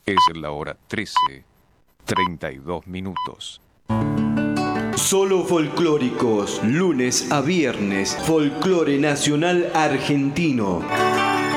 Es la hora 13:32. Solo folclóricos, lunes a viernes, folclore nacional argentino.